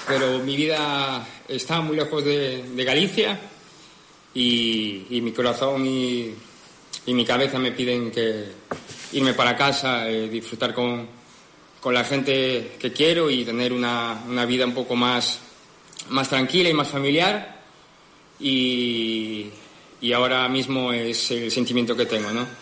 pero mi vida está muy lejos de Galicia y mi corazón y mi cabeza me piden que irme para casa, disfrutar con la gente que quiero y tener una vida un poco más tranquila y más familiar, y ahora mismo es el sentimiento que tengo, ¿no?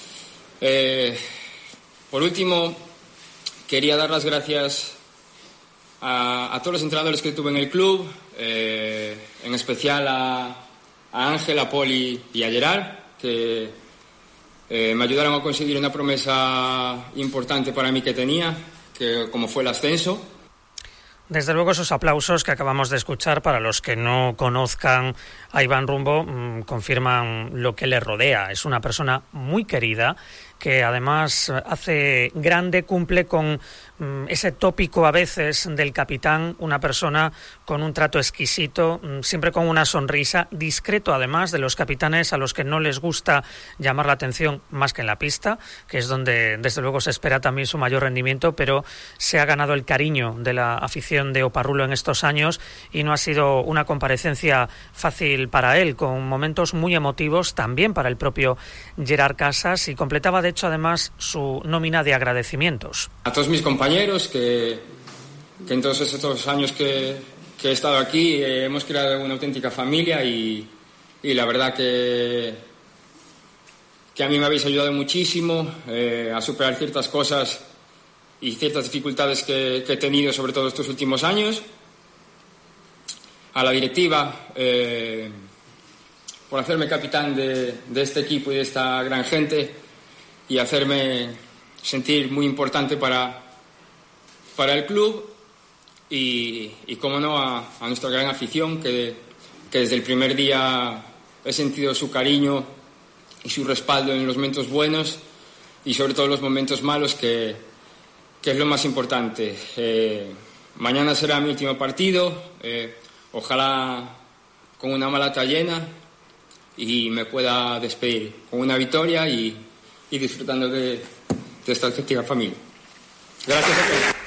Por último, quería dar las gracias a todos los entrenadores que tuve en el club, en especial a Ángel, a Poli y a Gerard, que me ayudaron a conseguir una promesa importante para mí que tenía, que como fue el ascenso. Desde luego esos aplausos que acabamos de escuchar, para los que no conozcan a Iván Rumbo, confirman lo que le rodea. Es una persona muy querida, que además hace grande, cumple con ese tópico a veces del capitán, una persona con un trato exquisito, siempre con una sonrisa, discreto además, de los capitanes a los que no les gusta llamar la atención más que en la pista, que es donde desde luego se espera también su mayor rendimiento, pero se ha ganado el cariño de la afición de Oparrulo en estos años y no ha sido una comparecencia fácil para él, con momentos muy emotivos también para el propio Gerard Casas, y completaba de hecho además su nómina de agradecimientos. A todos mis compañeros que en todos estos años que he estado aquí hemos creado una auténtica familia, y la verdad que a mí me habéis ayudado muchísimo a superar ciertas cosas y ciertas dificultades que he tenido, sobre todo estos últimos años. A la directiva por hacerme capitán de este equipo y de esta gran gente y hacerme sentir muy importante para el club, y cómo no a nuestra gran afición que desde el primer día he sentido su cariño y su respaldo en los momentos buenos y sobre todo en los momentos malos, que es lo más importante. Mañana será mi último partido, ojalá con una maleta llena y me pueda despedir con una victoria y disfrutando de esta efectiva familia. Gracias a todos.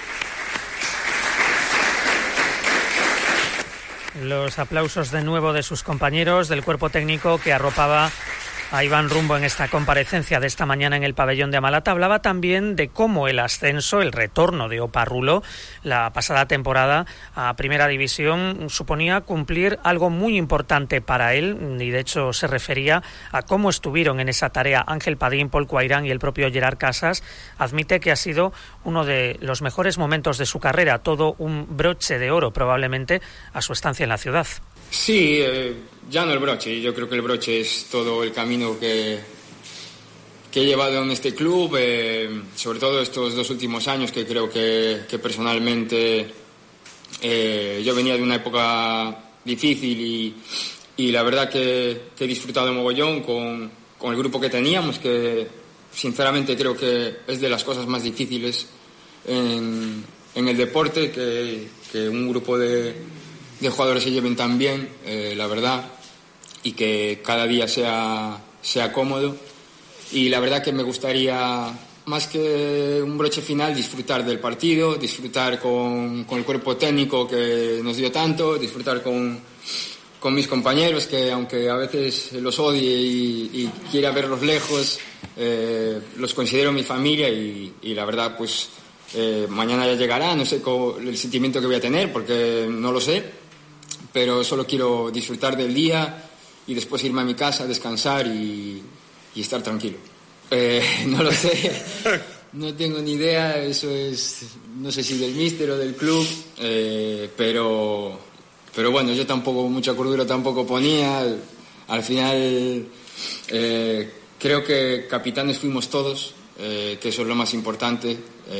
Los aplausos de nuevo de sus compañeros, del cuerpo técnico que arropaba a Iván Rumbo en esta comparecencia de esta mañana en el pabellón de Amalata. Hablaba también de cómo el ascenso, el retorno de Oparrulo la pasada temporada a Primera División suponía cumplir algo muy importante para él, y de hecho se refería a cómo estuvieron en esa tarea Ángel Padín, Pol Cuairán y el propio Gerard Casas. Admite que ha sido uno de los mejores momentos de su carrera, todo un broche de oro probablemente a su estancia en la ciudad. Sí, ya no el broche, yo creo que el broche es todo el camino que he llevado en este club, sobre todo estos 2 últimos años, que creo que personalmente yo venía de una época difícil y la verdad que he disfrutado de mogollón con el grupo que teníamos, que sinceramente creo que es de las cosas más difíciles en el deporte, que un grupo de jugadores se lleven tan bien, la verdad, y que cada día sea cómodo. Y la verdad que me gustaría, más que un broche final, disfrutar del partido, disfrutar con el cuerpo técnico que nos dio tanto, disfrutar con mis compañeros, que aunque a veces los odie y quiera verlos lejos, los considero mi familia, y la verdad pues mañana ya llegará, no sé el sentimiento que voy a tener porque no lo sé, pero solo quiero disfrutar del día y después irme a mi casa, descansar y estar tranquilo. No lo sé, no tengo ni idea, eso es, no sé si del míster o del club, pero bueno, yo tampoco, mucha cordura tampoco ponía. Al final creo que capitanes fuimos todos, que eso es lo más importante.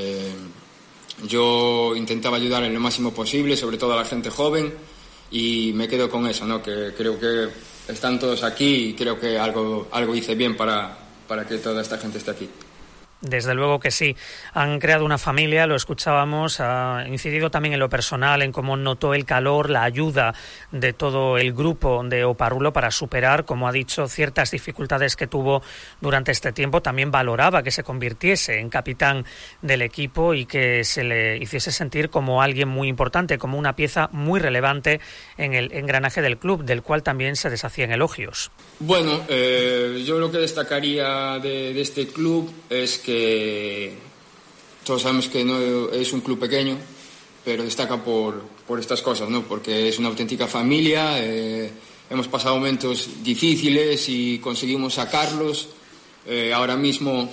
Yo intentaba ayudar en lo máximo posible, sobre todo a la gente joven, y me quedo con eso, ¿no? Que creo que están todos aquí y creo que algo hice bien para que toda esta gente esté aquí. Desde luego que sí. Han creado una familia, lo escuchábamos, ha incidido también en lo personal, en cómo notó el calor, la ayuda de todo el grupo de Oparrulo para superar, como ha dicho, ciertas dificultades que tuvo durante este tiempo. También valoraba que se convirtiese en capitán del equipo y que se le hiciese sentir como alguien muy importante, como una pieza muy relevante en el engranaje del club, del cual también se deshacían elogios. Bueno, yo lo que destacaría de este club es que todos sabemos que no es un club pequeño, pero destaca por estas cosas, ¿no? Porque es una auténtica familia, hemos pasado momentos difíciles y conseguimos sacarlos. Ahora mismo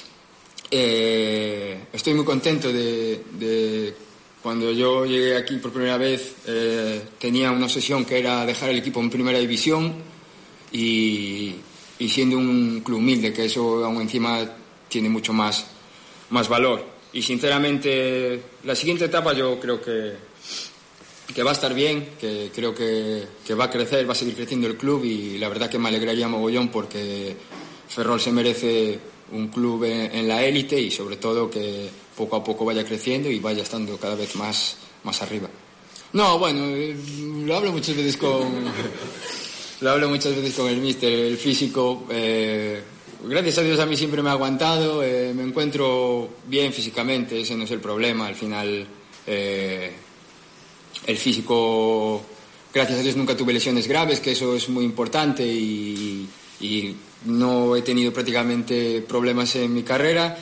estoy muy contento de cuando yo llegué aquí por primera vez, tenía una obsesión que era dejar el equipo en primera división y siendo un club humilde, que eso aún encima tiene mucho más valor. Y sinceramente la siguiente etapa yo creo que va a estar bien, que creo que va a crecer, va a seguir creciendo el club, y la verdad que me alegraría mogollón porque Ferrol se merece un club en la élite y sobre todo que poco a poco vaya creciendo y vaya estando cada vez más arriba. No, bueno, lo hablo muchas veces con el míster, el físico. Gracias a Dios a mí siempre me ha aguantado, me encuentro bien físicamente, ese no es el problema. Al final el físico, gracias a Dios nunca tuve lesiones graves, que eso es muy importante, y no he tenido prácticamente problemas en mi carrera.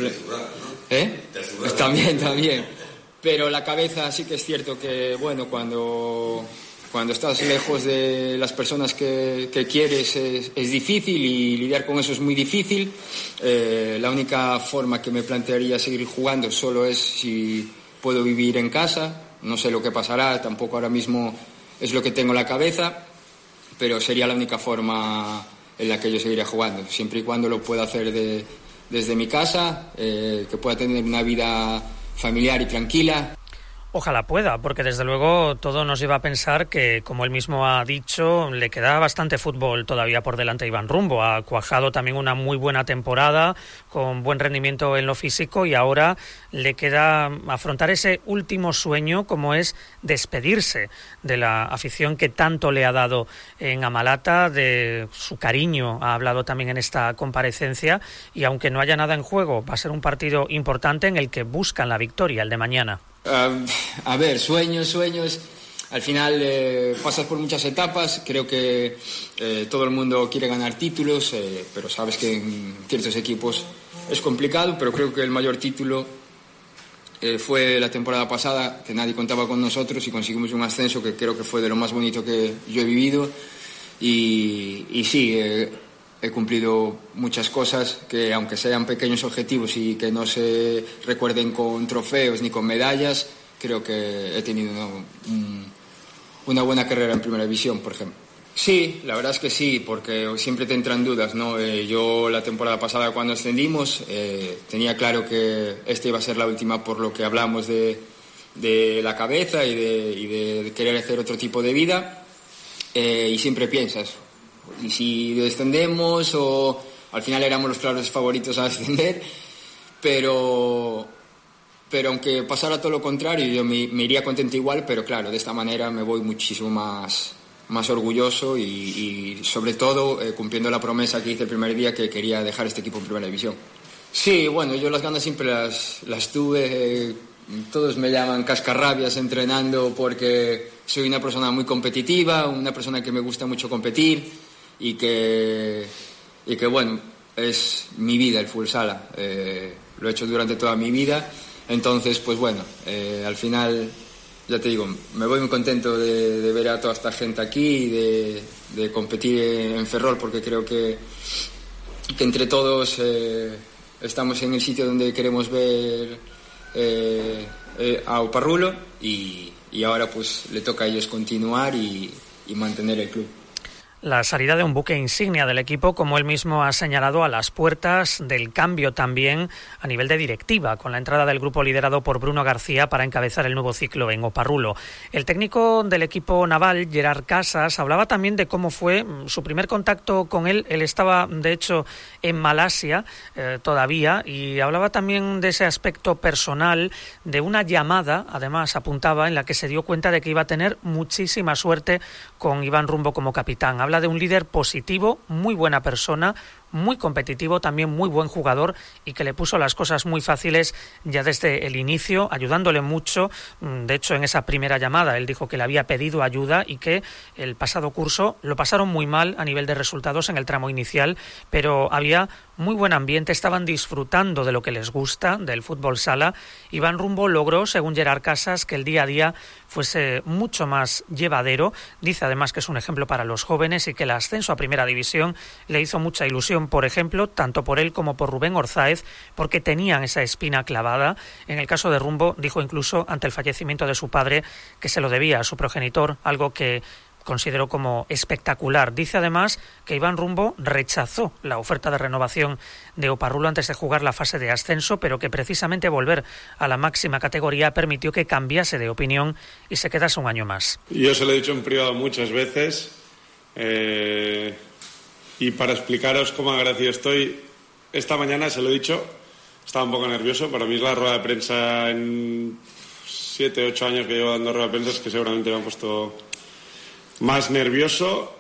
También. Pero la cabeza sí que es cierto que, bueno, cuando estás lejos de las personas que quieres es difícil, y lidiar con eso es muy difícil. La única forma que me plantearía seguir jugando solo es si puedo vivir en casa. No sé lo que pasará, tampoco ahora mismo es lo que tengo en la cabeza, pero sería la única forma en la que yo seguiría jugando, siempre y cuando lo pueda hacer desde mi casa, que pueda tener una vida familiar y tranquila. Ojalá pueda, porque desde luego todo nos lleva a pensar que, como él mismo ha dicho, le queda bastante fútbol todavía por delante a Iván Rumbo. Ha cuajado también una muy buena temporada, con buen rendimiento en lo físico, y ahora le queda afrontar ese último sueño, como es despedirse de la afición que tanto le ha dado en Amalata, de su cariño. Ha hablado también en esta comparecencia, y aunque no haya nada en juego, va a ser un partido importante en el que buscan la victoria, el de mañana. A ver, sueños. Al final pasas por muchas etapas. Creo que todo el mundo quiere ganar títulos, pero sabes que en ciertos equipos es complicado. Pero creo que el mayor título fue la temporada pasada, que nadie contaba con nosotros y conseguimos un ascenso que creo que fue de lo más bonito que yo he vivido. Y sí, he cumplido muchas cosas que, aunque sean pequeños objetivos y que no se recuerden con trofeos ni con medallas, creo que he tenido una buena carrera en Primera División, por ejemplo. Sí, la verdad es que sí, porque siempre te entran dudas, ¿no? Yo la temporada pasada, cuando ascendimos, tenía claro que esta iba a ser la última, por lo que hablamos de la cabeza y de querer hacer otro tipo de vida, y siempre piensas, y si descendemos, o al final éramos los claros favoritos a descender, pero aunque pasara todo lo contrario, yo me iría contento igual, pero claro, de esta manera me voy muchísimo más orgulloso y sobre todo cumpliendo la promesa que hice el primer día, que quería dejar este equipo en Primera División. Sí, bueno, yo las ganas siempre las tuve. Todos me llaman cascarrabias entrenando, porque soy una persona muy competitiva, una persona que me gusta mucho competir, y que bueno, es mi vida el fútbol sala, lo he hecho durante toda mi vida. Entonces, pues bueno, al final, ya te digo, me voy muy contento de ver a toda esta gente aquí y de competir en Ferrol, porque creo que entre todos estamos en el sitio donde queremos ver a Oparrulo, y ahora pues le toca a ellos continuar y mantener el club. La salida de un buque insignia del equipo, como él mismo ha señalado, a las puertas del cambio también a nivel de directiva, con la entrada del grupo liderado por Bruno García para encabezar el nuevo ciclo en Oparrulo. El técnico del equipo naval, Gerard Casas, hablaba también de cómo fue su primer contacto con él. Él estaba, de hecho, en Malasia todavía, y hablaba también de ese aspecto personal, de una llamada, además apuntaba, en la que se dio cuenta de que iba a tener muchísima suerte con Iván Rumbo como capitán. Habla de un líder positivo, muy buena persona, muy competitivo, también muy buen jugador, y que le puso las cosas muy fáciles ya desde el inicio, ayudándole mucho. De hecho, en esa primera llamada él dijo que le había pedido ayuda y que el pasado curso lo pasaron muy mal a nivel de resultados en el tramo inicial, pero había muy buen ambiente, estaban disfrutando de lo que les gusta, del fútbol sala. Iván Rumbo logró, según Gerard Casas, que el día a día fuese mucho más llevadero. Dice además que es un ejemplo para los jóvenes y que el ascenso a Primera División le hizo mucha ilusión, por ejemplo, tanto por él como por Rubén Orzáez, porque tenían esa espina clavada. En el caso de Rumbo, dijo incluso ante el fallecimiento de su padre que se lo debía a su progenitor, algo que consideró como espectacular. Dice además que Iván Rumbo rechazó la oferta de renovación de Oparrulo antes de jugar la fase de ascenso, pero que precisamente volver a la máxima categoría permitió que cambiase de opinión y se quedase un año más. Yo se lo he dicho en privado muchas veces, y para explicaros cómo agradecido estoy, esta mañana se lo he dicho, estaba un poco nervioso. Para mí es la rueda de prensa en 7, 8 años que llevo dando rueda de prensa, es que seguramente me han puesto más nervioso.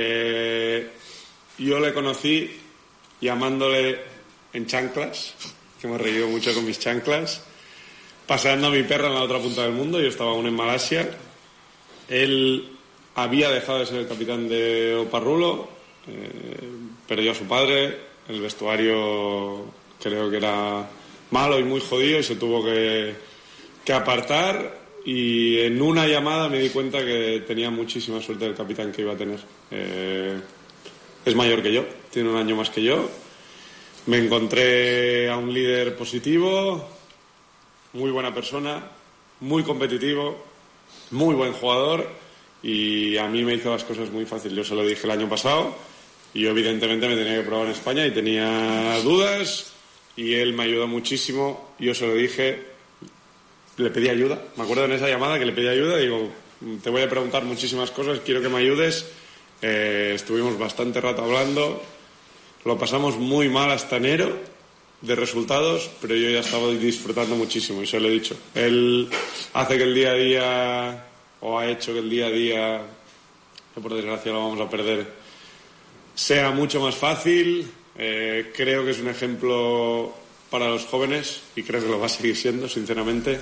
Yo le conocí llamándole en chanclas, que me he reído mucho con mis chanclas, paseando a mi perra en la otra punta del mundo. Yo estaba aún en Malasia. Él había dejado de ser el capitán de Oparrulo, perdió a su padre, el vestuario creo que era malo y muy jodido y se tuvo que apartar. Y en una llamada me di cuenta que tenía muchísima suerte el capitán que iba a tener. Es mayor que yo, tiene un año más que yo. Me encontré a un líder positivo, muy buena persona, muy competitivo, muy buen jugador, y a mí me hizo las cosas muy fáciles. Yo se lo dije el año pasado y yo evidentemente me tenía que probar en España y tenía dudas, y él me ayudó muchísimo. Yo se lo dije, le pedí ayuda, me acuerdo en esa llamada que le pedí ayuda, digo, te voy a preguntar muchísimas cosas, quiero que me ayudes. Estuvimos bastante rato hablando, lo pasamos muy mal hasta enero de resultados, pero yo ya estaba disfrutando muchísimo y se lo he dicho. Él hace que el día a día, o ha hecho que el día a día, que por desgracia lo vamos a perder, sea mucho más fácil. Creo que es un ejemplo para los jóvenes y creo que lo va a seguir siendo, sinceramente.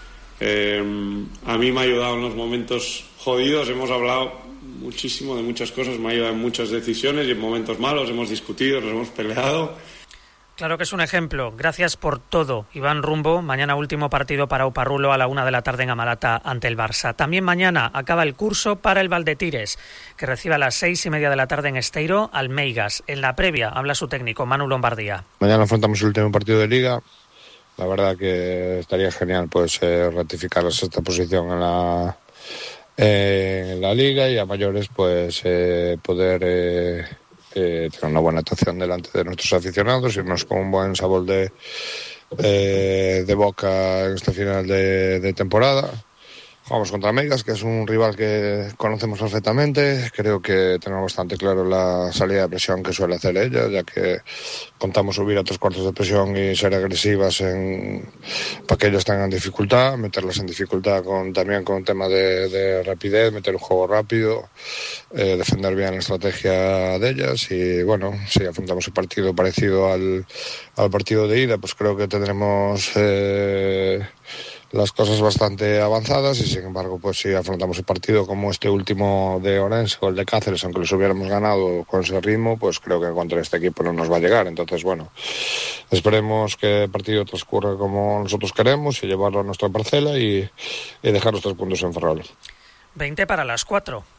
A mí me ha ayudado en los momentos jodidos, hemos hablado muchísimo de muchas cosas, me ha ayudado en muchas decisiones y en momentos malos hemos discutido, nos hemos peleado. Claro que es un ejemplo. Gracias por todo, Iván Rumbo. Mañana último partido para Oparrulo a la 1 de la tarde en Amalata ante el Barça. También mañana acaba el curso para el Valdetires, que recibe a las 6:30 de la tarde en Esteiro al Meigas. En la previa habla su técnico, Manu Lombardía. Mañana afrontamos el último partido de Liga. La verdad que estaría genial pues ratificar la sexta posición en la Liga, y a mayores pues poder tener una buena actuación delante de nuestros aficionados, irnos con un buen sabor de boca en este final de temporada. Jugamos contra Meigas, que es un rival que conocemos perfectamente. Creo que tenemos bastante claro la salida de presión que suele hacer ella, ya que contamos subir a 3 cuartos de presión y ser agresivas para que ellos tengan dificultad, meterlas en dificultad también con tema de rapidez, meter un juego rápido, defender bien la estrategia de ellas. Y bueno, si afrontamos el partido parecido al partido de ida, pues creo que tendremos las cosas bastante avanzadas, y sin embargo pues si afrontamos el partido como este último de Orense o el de Cáceres, aunque los hubiéramos ganado con ese ritmo, pues creo que contra este equipo no nos va a llegar. Entonces bueno, esperemos que el partido transcurra como nosotros queremos y llevarlo a nuestra parcela y dejar los 3 puntos en Ferrol. 20 para las 4.